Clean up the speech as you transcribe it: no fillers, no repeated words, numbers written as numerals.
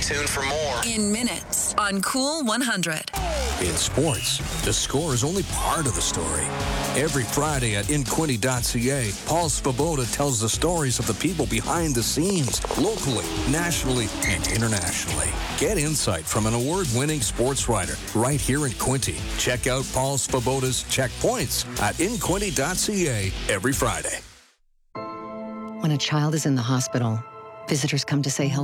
tuned for more. In minutes on Cool 100. In sports, the score is only part of the story. Every Friday at InQuinty.ca, Paul Svoboda tells the stories of the people behind the scenes, locally, nationally, and internationally. Get insight from an award-winning sports writer right here in Quinty. Check out Paul Svoboda's Checkpoints at InQuinty.ca every Friday. When a child is in the hospital, visitors come to say hello.